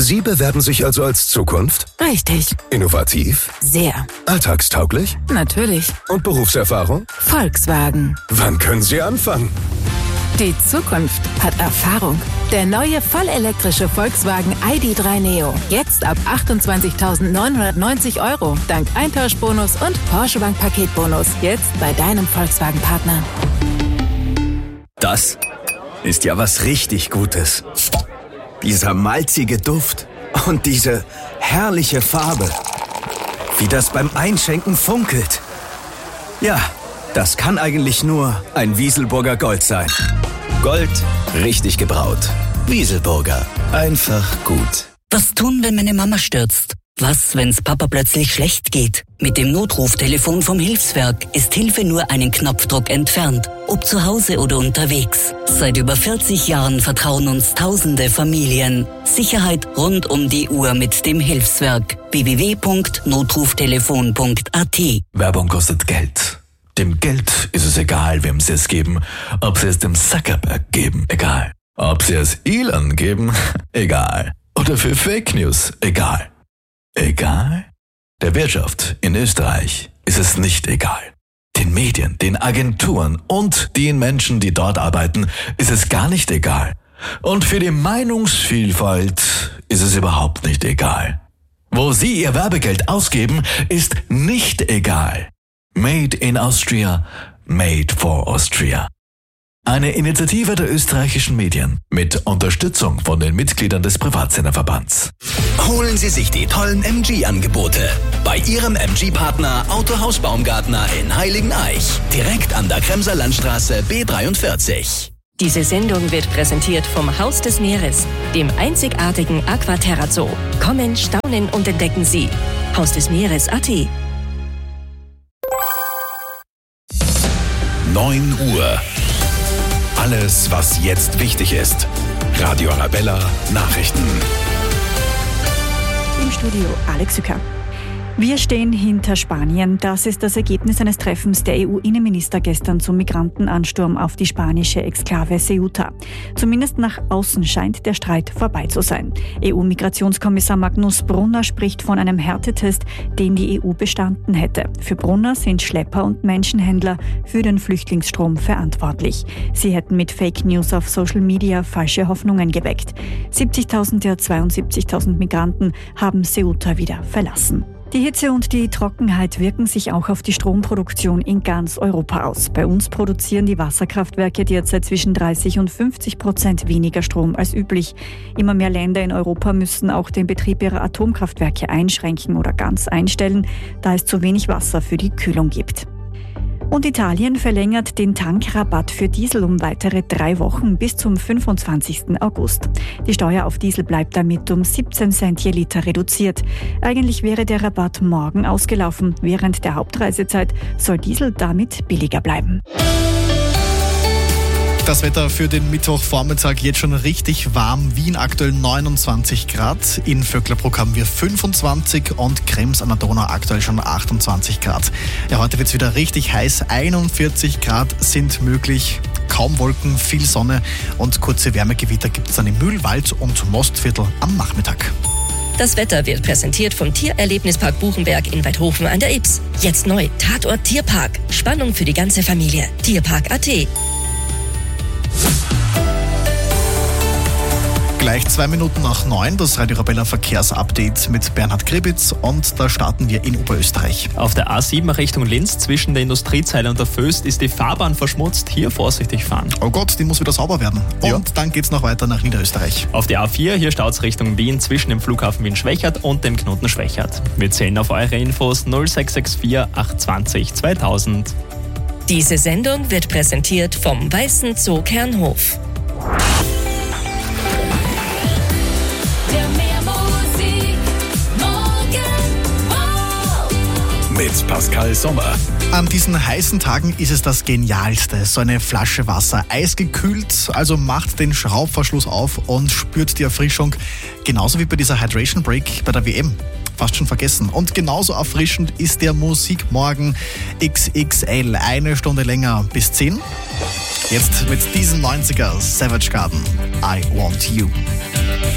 Sie bewerben sich also als Zukunft? Richtig. Innovativ? Sehr. Alltagstauglich? Natürlich. Und Berufserfahrung? Volkswagen. Wann können Sie anfangen? Die Zukunft hat Erfahrung. Der neue vollelektrische Volkswagen ID.3 Neo. Jetzt ab 28.990 €. Dank Eintauschbonus und Porsche Bank Paketbonus. Jetzt bei deinem Volkswagen-Partner. Das ist ja was richtig Gutes. Dieser malzige Duft und diese herrliche Farbe. Wie das beim Einschenken funkelt. Ja, das kann eigentlich nur ein Wieselburger Gold sein. Gold, richtig gebraut. Wieselburger, einfach gut. Was tun, wenn meine Mama stürzt? Was, wenn's Papa plötzlich schlecht geht? Mit dem Notruftelefon vom Hilfswerk ist Hilfe nur einen Knopfdruck entfernt. Ob zu Hause oder unterwegs. Seit über 40 Jahren vertrauen uns tausende Familien. Sicherheit rund um die Uhr mit dem Hilfswerk. www.notruftelefon.at. Werbung kostet Geld. Dem Geld ist es egal, wem sie es geben. Ob sie es dem Zuckerberg geben, egal. Ob sie es Elon geben, egal. Oder für Fake News, egal. Egal? Der Wirtschaft in Österreich ist es nicht egal. Den Medien, den Agenturen und den Menschen, die dort arbeiten, ist es gar nicht egal. Und für die Meinungsvielfalt ist es überhaupt nicht egal. Wo sie ihr Werbegeld ausgeben, ist nicht egal. Made in Austria, made for Austria. Eine Initiative der österreichischen Medien mit Unterstützung von den Mitgliedern des Privatsenderverbands. Holen Sie sich die tollen MG-Angebote bei Ihrem MG-Partner Autohaus Baumgartner in Heiligeneich. Direkt an der Kremser Landstraße B43. Diese Sendung wird präsentiert vom Haus des Meeres, dem einzigartigen Aquaterra Zoo. Kommen, staunen und entdecken Sie. Haus des Meeres.at. 9 Uhr. Alles, was jetzt wichtig ist. Radio Arabella Nachrichten. Im Studio Alex Sücker. Wir stehen hinter Spanien. Das ist das Ergebnis eines Treffens der EU-Innenminister gestern zum Migrantenansturm auf die spanische Exklave Ceuta. Zumindest nach außen scheint der Streit vorbei zu sein. EU-Migrationskommissar Magnus Brunner spricht von einem Härtetest, den die EU bestanden hätte. Für Brunner sind Schlepper und Menschenhändler für den Flüchtlingsstrom verantwortlich. Sie hätten mit Fake News auf Social Media falsche Hoffnungen geweckt. 70.000 der 72.000 Migranten haben Ceuta wieder verlassen. Die Hitze und die Trockenheit wirken sich auch auf die Stromproduktion in ganz Europa aus. Bei uns produzieren die Wasserkraftwerke derzeit zwischen 30% und 50% weniger Strom als üblich. Immer mehr Länder in Europa müssen auch den Betrieb ihrer Atomkraftwerke einschränken oder ganz einstellen, da es zu wenig Wasser für die Kühlung gibt. Und Italien verlängert den Tankrabatt für Diesel um weitere 3 Wochen bis zum 25. August. Die Steuer auf Diesel bleibt damit um 17 Cent je Liter reduziert. Eigentlich wäre der Rabatt morgen ausgelaufen. Während der Hauptreisezeit soll Diesel damit billiger bleiben. Das Wetter für den Mittwochvormittag jetzt schon richtig warm. Wien aktuell 29 Grad. In Vöcklerbruck haben wir 25 und Krems an der Donau aktuell schon 28 Grad. Ja, heute wird es wieder richtig heiß. 41 Grad sind möglich. Kaum Wolken, viel Sonne und kurze Wärmegewitter gibt es dann im Mühlwald und Mostviertel am Nachmittag. Das Wetter wird präsentiert vom Tiererlebnispark Buchenberg in Weidhofen an der Ybbs. Jetzt neu, Tatort Tierpark. Spannung für die ganze Familie. Tierpark.at. Gleich 2 Minuten nach 9, das Radio Arabella Verkehrsupdate mit Bernhard Gribitz und da starten wir in Oberösterreich. Auf der A7 Richtung Linz zwischen der Industriezeile und der Föst ist die Fahrbahn verschmutzt. Hier vorsichtig fahren. Oh Gott, die muss wieder sauber werden. Und dann geht's noch weiter nach Niederösterreich. Auf der A4, hier staut's Richtung Wien zwischen dem Flughafen Wien-Schwächert und dem Knoten Schwächert. Wir zählen auf eure Infos 0664 820 2000. Diese Sendung wird präsentiert vom Weißen Zoo Kernhof. Mit Pascal Sommer. An diesen heißen Tagen ist es das Genialste. So eine Flasche Wasser, eisgekühlt, also macht den Schraubverschluss auf und spürt die Erfrischung. Genauso wie bei dieser Hydration Break bei der WM. Fast schon vergessen. Und genauso erfrischend ist der Musikmorgen XXL. 1 Stunde länger bis 10. Jetzt mit diesen 90er Savage Garden. I Want You.